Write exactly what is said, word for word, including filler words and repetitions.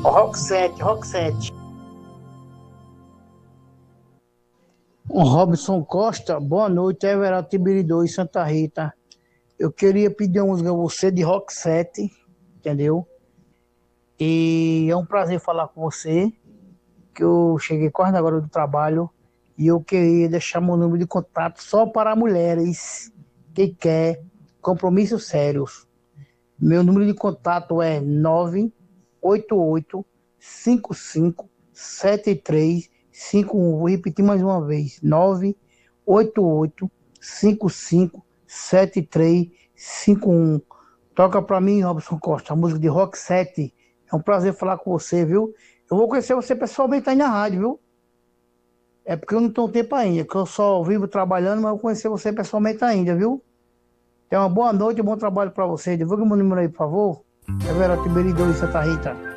Rock sete, Rock sete. Robson Costa, boa noite, Everaldo Tibiridô, em Santa Rita. Eu queria pedir uma música a você de Rock sete, entendeu? E é um prazer falar com você, que eu cheguei quase agora do trabalho e eu queria deixar meu número de contato só para mulheres que quer compromissos sérios. Meu número de contato é nove oito oito cinco cinco sete três cinco um. Vou repetir mais uma vez. nove oito oito cinco cinco sete três cinco um. Toca pra mim, Robson Costa, a música de Rock sete. É um prazer falar com você, viu? Eu vou conhecer você pessoalmente aí na rádio, viu? É porque eu não tenho tempo ainda, que eu só vivo trabalhando, mas eu vou conhecer você pessoalmente ainda, viu? Tenha uma boa noite e um bom trabalho pra você. Divulga meu número aí, por favor. É Vera Tiberi dois, Santa Rita.